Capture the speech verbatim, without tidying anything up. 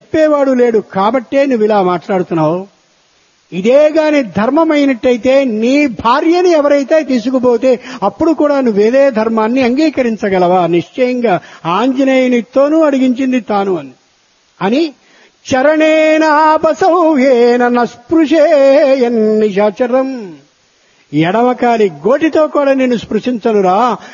చెప్పేవాడు లేడు కాబట్టే నువ్వు ఇలా మాట్లాడుతున్నావు. ఇదే గాని ధర్మమైనట్టయితే నీ భార్యని ఎవరైతే తీసుకుపోతే అప్పుడు కూడా నువ్వేదే ధర్మాన్ని అంగీకరించగలవా? నిశ్చయంగా ఆంజనేయునితోనూ అడిగించింది తాను అని అని చరణేనాపసౌహేన నస్పృశేయన్ నిశాచరం. ఎడవకాలి గోటితో కూడా నేను స్పృశించనురా,